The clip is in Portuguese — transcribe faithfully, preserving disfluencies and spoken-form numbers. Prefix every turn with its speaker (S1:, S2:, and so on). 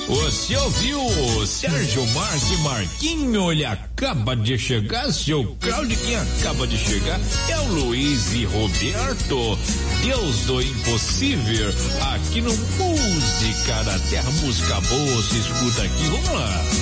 S1: Você ouviu o Sérgio Marque Marquinho? Ele acaba de chegar, seu Cláudio, quem acaba de chegar é o Luiz e Roberto, Deus do Impossível, aqui no Música da Terra, música boa, se escuta aqui, vamos lá.